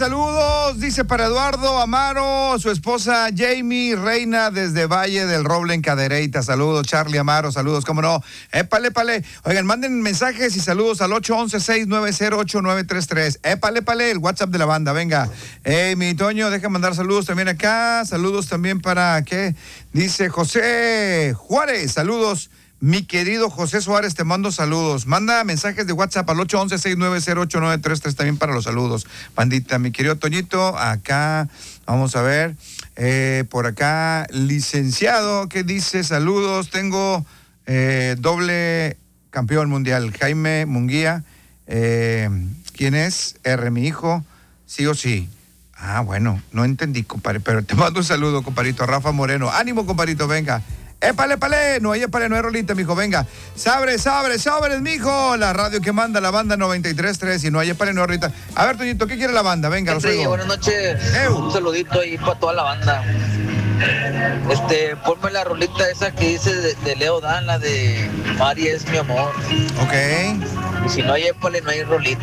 saludos, dice para Eduardo Amaro, su esposa Jamie Reina desde Valle del Roble en Cadereyta. Saludos, Charlie Amaro, saludos, cómo no. Épale. Oigan, manden mensajes y saludos al 811-690-8933. Épale, el WhatsApp de la banda, venga. Mi Toño, deja mandar saludos también acá. Saludos también para, ¿qué? Dice José Juárez, saludos. Mi querido José Suárez, te mando saludos. Manda mensajes de WhatsApp al 811-690-8933 también para los saludos. Bandita, mi querido Toñito, acá, vamos a ver, por acá, licenciado, ¿qué dice? Saludos, tengo doble campeón mundial, Jaime Munguía. ¿Quién es? Mi hijo, sí o sí. Ah, bueno, no entendí, compadre, pero te mando un saludo, compadrito. Rafa Moreno, ánimo, compadrito, venga. ¡Épale! No hay rolita, mijo, venga. Sobres, mijo. La radio que manda la banda 93.3 y no hay épale, no hay rolita. A ver, Toñito, ¿qué quiere la banda? Venga, los oigo. Buenas noches. Un saludito ahí para toda la banda. Ponme la rolita esa que dice de Leo Dan, la de Mari es mi amor. Ok. Y si no hay épale, no hay rolita.